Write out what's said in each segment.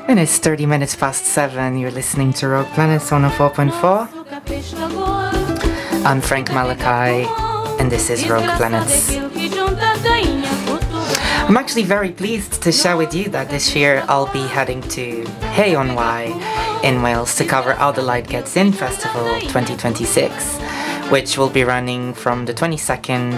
And it's 30 minutes past 7. You're listening to Rogue Planets on 4.4. I'm Frank Malachi, and this is Rogue Planets. I'm actually very pleased to share with you that this year I'll be heading to Hay on Wye in Wales to cover How the Light Gets In Festival 2026, which will be running from the 22nd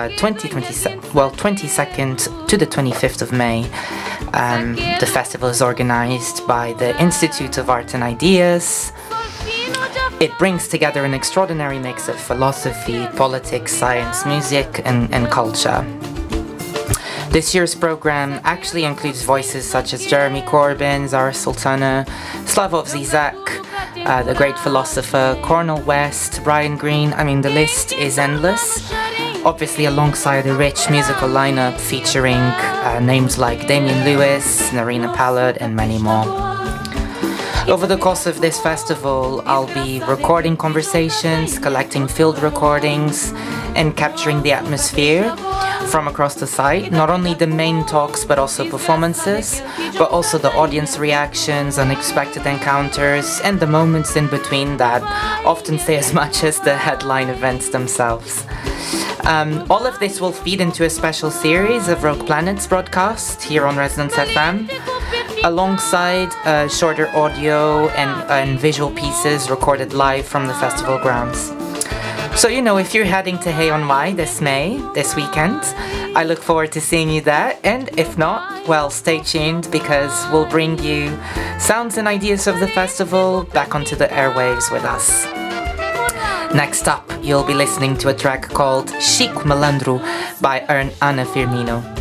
to the 25th of May. The festival is organized by the Institute of Art and Ideas. It brings together an extraordinary mix of philosophy, politics, science, music, and culture. This year's program actually includes voices such as Jeremy Corbyn, Zara Sultana, Slavoj Zizek, the great philosopher Cornel West, Brian Greene. I mean, the list is endless. Obviously, alongside a rich musical lineup featuring names like Damian Lewis, Narina Pallad, and many more. Over the course of this festival, I'll be recording conversations, collecting field recordings, and capturing the atmosphere from across the site. Not only the main talks, but also performances, but also the audience reactions, unexpected encounters, and the moments in between that often say as much as the headline events themselves. All of this will feed into a special series of Rogue Planets broadcast here on Resonance FM, alongside shorter audio and visual pieces recorded live from the festival grounds. So, if you're heading to Hay on Wye this weekend, I look forward to seeing you there. And if not, well, stay tuned because we'll bring you sounds and ideas of the festival back onto the airwaves with us. Next up, you'll be listening to a track called Chico Malandro by Ana Firmino.